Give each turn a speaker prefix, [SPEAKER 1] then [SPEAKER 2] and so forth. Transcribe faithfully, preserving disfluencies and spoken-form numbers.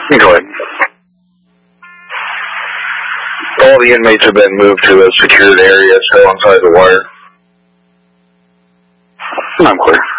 [SPEAKER 1] Go ahead. All the inmates have been moved to a secured area, still inside the wire. I'm clear.